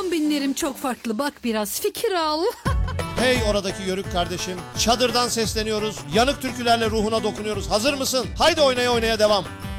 Kombinlerim çok farklı. Bak biraz fikir al. Hey oradaki yörük kardeşim. Çadırdan sesleniyoruz. Yanık türkülerle ruhuna dokunuyoruz. Hazır mısın? Haydi oynaya oynaya devam.